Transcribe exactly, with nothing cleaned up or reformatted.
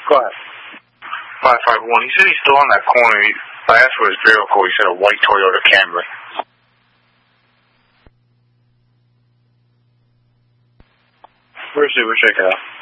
Go ahead. five five one. He said he's still on that corner. He, I asked for his vehicle. He said a white Toyota Camry. Where's he? Where's he go?